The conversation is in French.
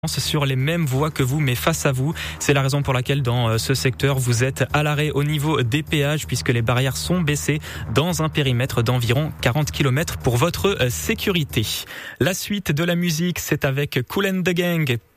sur les mêmes voies que vous, mais face à vous. C'est la raison pour laquelle dans ce secteur, vous êtes à l'arrêt au niveau des péages puisque les barrières sont baissées dans un périmètre d'environ 40 km pour votre sécurité. La suite de la musique, c'est avec Kool and the Gang.